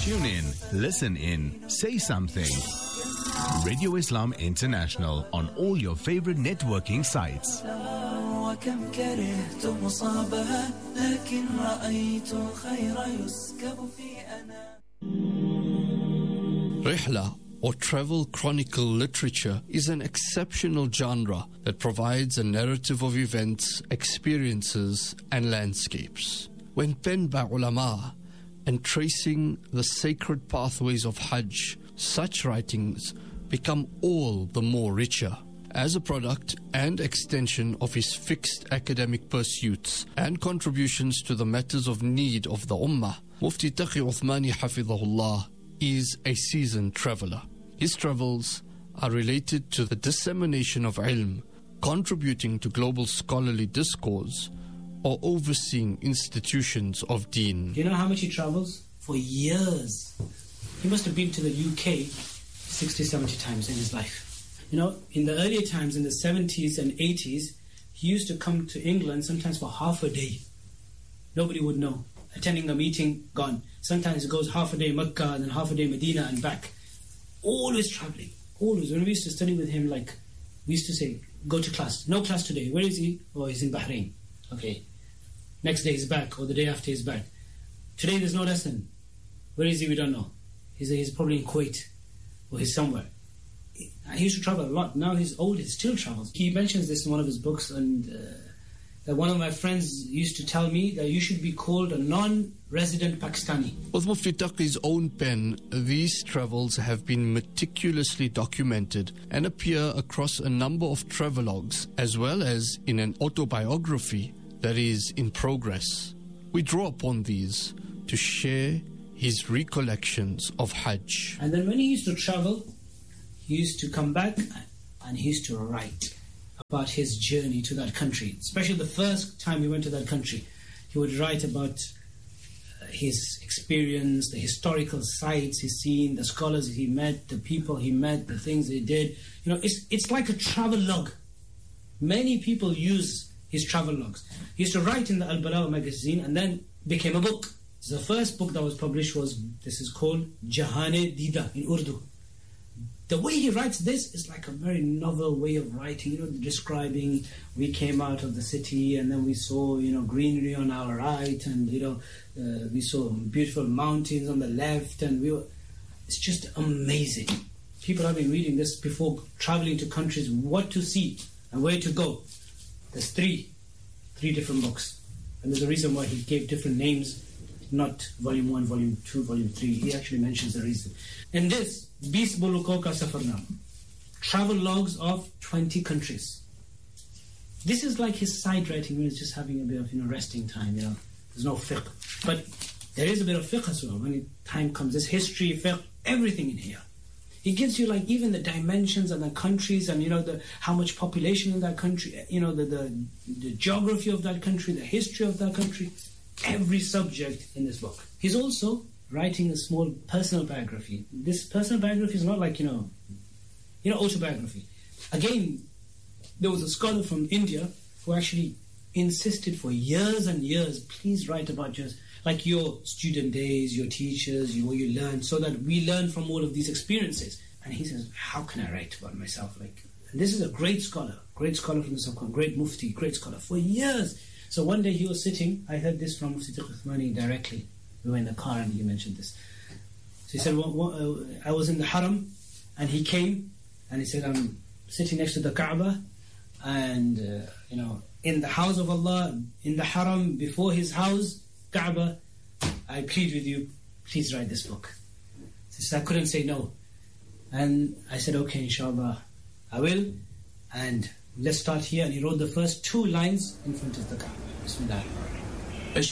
Tune in, listen in, say something. Radio Islam International on all your favorite networking sites. وكم كرهت مصابها لكن رأيت الخير يسكب في أنا. Rihla, or travel chronicle literature, is an exceptional genre that provides a narrative of events, experiences and landscapes. When penned by ulama and tracing the sacred pathways of Hajj, such writings become all the more richer. As a product and extension of his fixed academic pursuits and contributions to the matters of need of the Ummah, Mufti Taqi Uthmani Hafidhahullah is a seasoned traveler. His travels are related to the dissemination of ilm, contributing to global scholarly discourse, or overseeing institutions of deen. Do you know how much he travels? For years. He must have been to the UK 60, 70 times in his life. You know, in the earlier times, in the 70s and 80s, he used to come to England sometimes for half a day. Nobody would know. Attending a meeting, gone. Sometimes it goes half a day Mecca and then half a day Medina and back. Always traveling. Always. When we used to study with him, like, we used to say, go to class. No class today. Where is he? Oh, he's in Bahrain. Okay. Next day he's back, or the day after he's back. Today there's no lesson. Where is he? We don't know. He's probably in Kuwait, or he's somewhere. He used to travel a lot. Now he's old, he still travels. He mentions this in one of his books, and that one of my friends used to tell me that you should be called a non-resident Pakistani. With Mufti Taqi's own pen, these travels have been meticulously documented and appear across a number of travelogues, as well as in an autobiography that is in progress. We draw upon these to share his recollections of Hajj. And then when he used to travel, he used to come back and he used to write about his journey to that country. Especially the first time he went to that country, he would write about his experience, the historical sites he's seen, the scholars he met, the people he met, the things he did. You know, it's like a travel log. Many people use his travel logs. He used to write in the Al-Balagh magazine and then became a book. So the first book that was published this is called Jahan-e-Dida in Urdu. The way he writes this is like a very novel way of writing, you know, describing we came out of the city and then we saw, you know, greenery on our right and, you know, we saw beautiful mountains on the left and it's just amazing. People have been reading this before traveling to countries, what to see and where to go. There's three different books. And there's a reason why he gave different names, not volume 1, volume 2, volume 3. He actually mentions the reason. In this, 20 Mulukon ka Safarnama, travel logs of 20 countries. This is like his side writing when he's just having a bit of, you know, resting time, you know. There's no fiqh. But there is a bit of fiqh as well. When time comes, there's history, fiqh, everything in here. It gives you like even the dimensions and the countries and, you know, how much population in that country, you know, the geography of that country, the history of that country, every subject in this book. He's also writing a small personal biography. This personal biography is not like, you know, autobiography. Again, there was a scholar from India who actually insisted for years and years, please write about just like your student days, your teachers, what you learned, so that we learn from all of these experiences. And he says, how can I write about myself? Like, and this is a great scholar from the Subcontinent, great mufti, great scholar for years. So one day he was sitting, I heard this from Mufti Taqi Uthmani directly. We were in the car and he mentioned this. So he said, I was in the haram and he came and he said, I'm sitting next to the Kaaba and, you know, in the house of Allah, in the haram, before his house, Kaaba, I plead with you, please write this book. So I couldn't say no. And I said, okay, inshallah, I will. And let's start here. And he wrote the first 2 lines in front of the Kaaba. Bismillah.